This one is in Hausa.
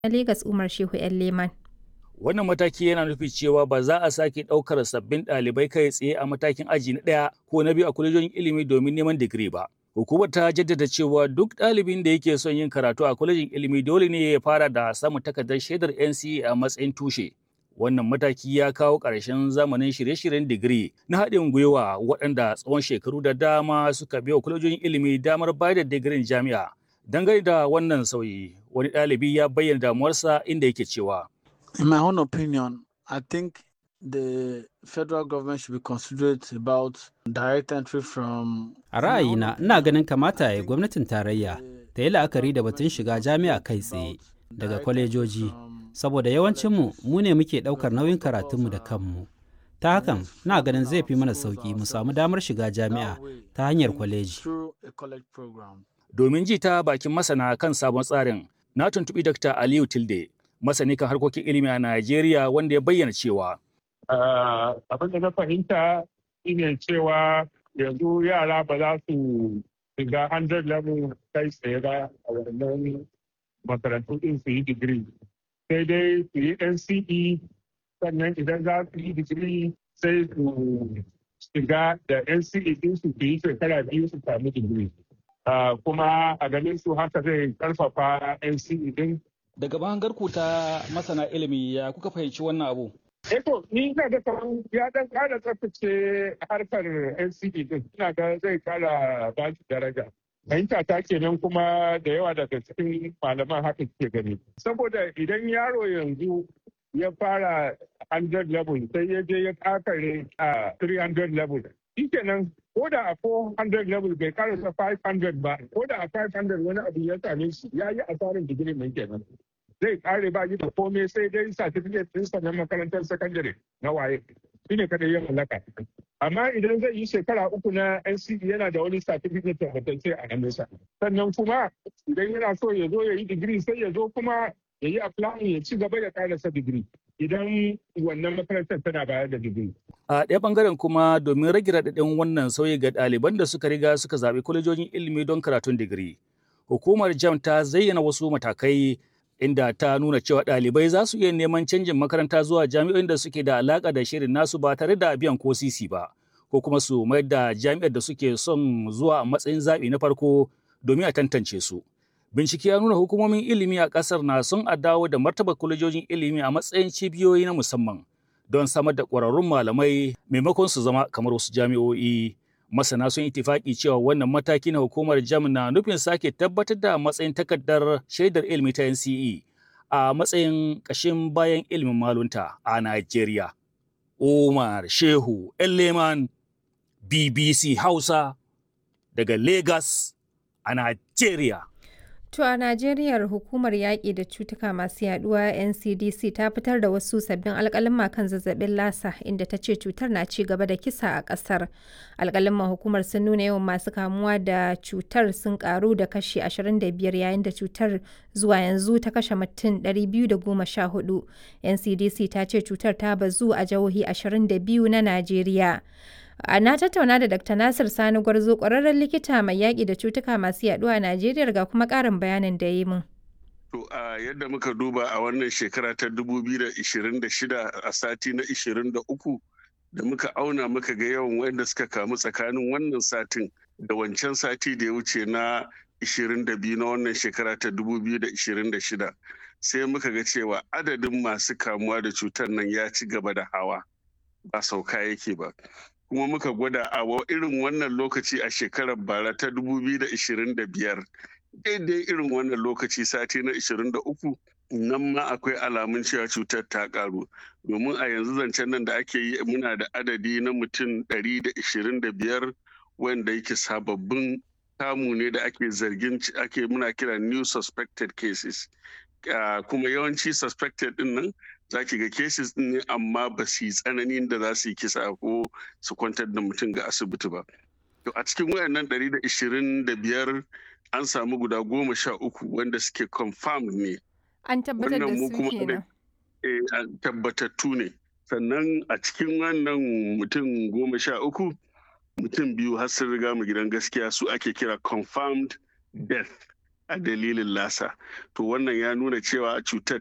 na Legas Umar Shehu 'yan Leman. Wannan mataki yana nufi cewa ba za a sake ɗaukar sabbin ɗalibai kai tsaye a matakin aji na ɗaya ko na biyu a kwalejojin ilimi domin neman digiri ba. Hukumar ta jaddada cewa duk ɗalibin da yake son yin karatu a kwalejin ilimi dole ne ya fara da samun takardar shaidar NCE a matsayin tushe. Wannan mataki ya kawo ƙarshen zamanin shirye-shiryen digiri na haɗin gwiwa waɗanda tsawon shekaru da dama suka biya kwalejojin ilimi damar bayar da digirin jami'a. Dangane da wannan sauyi, wani ɗalibi ya bayyana damuwarsa inda yake cewa. In my own opinion, I think the federal government should be considerate about direct entry from... A ra'ayina, ina ganin kamata ya gwamnatin tarayya ta yi la'akari da batun shiga jami'a kai tsaye daga kwalejoji, saboda yawancinmu mu ne muke ɗaukar nauyin karatunmu da kanmu. Ta hakan, ina ganin zai fi mana sauƙi mu samu damar shiga jami'a ta hanyar kwaleji. Domin ji ta bakin masana kan sabon tsarin, na tuntuɓi Dr. Aliyu Tilde, masani kan harkokin ilimi a Najeriya wanda ya bayyana cewa. Abin da na fahimta shine cewa yanzu yara ba za su shiga 100 level kai tsaye ba a wannan makarantu din su yi digiri. Sai dai su yi NCE sannan idan za su yi digiri sai su shiga da NCE din su yi shekara biyu su sami digiri. Kuma a ganin su haka zai karfafa NCE din. Daga bangarku ta masana ilimi ya kuka fahimci wannan abu? Eto, ni ina ga kamar ya dan kara tsaftace harkar NCE din. Ina ga zai kara ba shi daraja. Fahimta ta kenan kuma da yawa daga cikin malaman haka ke gani. Saboda idan yaro yanzu ya fara 100 level sai ya je ya kakare a 300 level. Shi kenan ko da a 400 level bai karasa 500 ba, ko da a 500 wani abu ya same shi ya yi asarin digiri mai kenan. Zai kare ba da komai sai dai certificate ɗinsa na makarantar sakandare na waye. Shi ne kadai ya mallaka. Amma idan zai yi shekara 3 na NCE yana da wani certificate tabbatacce a hannunsa. Sannan kuma idan yana so ya zo ya yi digiri sai ya zo kuma ya yi applying ya ci gaba ya karasa digiri. Idan wannan makarantar tana bayar da digiri. A ɗaya ɓangaren kuma domin rage raɗaɗin wannan sauyi ga ɗaliban da suka riga suka zaɓi kwalejojin ilimi don karatun digiri. Hukumar JAMB ta zayyana wasu matakai inda ta nuna cewa ɗalibai za su iya neman canjin makaranta zuwa jami'o'in da suke da alaƙa da shirin nasu ba tare da biyan ko sisi ba, ko kuma su mayar da jami'ar da suke son zuwa a matsayin zaɓi na farko domin a tantance su. Bincike ya nuna hukumomin ilimi a ƙasar na son a dawo da martaba kwalejojin ilimi a matsayin cibiyoyi na musamman don samar da ƙwararrun malamai maimakon su zama kamar wasu jami'o'i. Masana sun itifaki cewa wannan mataki na hukumar JAMB na nufin sake tabbatar da matsayin takardar shaidar ilimi ta NCE a matsayin ƙashin bayan ilimin malunta a Najeriya. Umar Shehu Leman, BBC Hausa daga Lagos a Najeriya. To a Najeriya hukumar yaƙi da cutuka masu yaduwa NCDC ta fitar da wasu sabbin alƙaluma kan zazzabin lasa inda ta ce cutar na ci gaba da kisa a ƙasar. Alƙaluman hukumar sun nuna yawan masu kamuwa da cutar sun ƙaru da kashi 25 yayin da cutar zuwa yanzu ta kashe mutum 214. NCDC ta ce cutar ta bazu a jihohi 22 na Najeriya. Na tattauna da Dr. Nasir Sani Gwarzo, ƙwararren likita mai yaƙi da cutuka masu yaɗuwa a Najeriya ga kuma ƙarin bayanin da ya yi mun. To a yadda muka duba a wannan shekara ta 2026 a sati na 23 da muka auna muka ga yawan wanda suka kamu tsakanin wannan satin da wancan sati da ya wuce na 22 na wannan shekara ta 2026 sai muka ga cewa adadin masu kamuwa da cutar nan ya ci gaba da hawa ba sauka yake ba. Kuma muka gwada a irin wannan lokaci a shekarar bara ta 2025 daidai irin wannan lokaci sati na 23 nan ma akwai alamun cewa cutar ta karu domin a yanzu zancen nan da ake yi muna da adadi na mutum 125 wanda yake sababbin kamu ne da ake zargin muna kira new suspected cases kuma yawanci suspected din nan za ki ga cases din ne amma ba su yi tsananin da za su yi kisa ko su kwantar da mutum ga asibiti ba. To a cikin wayannan 125 an samu guda 13 wanda suke confirmed ne. An tabbatar da su kenan. Tabbatattu ne. Sannan a cikin wannan mutum 13 mutum 2 har sun riga mu gidan gaskiya su ake kira confirmed death. a dalilin lasa. To wannan ya nuna cewa cutar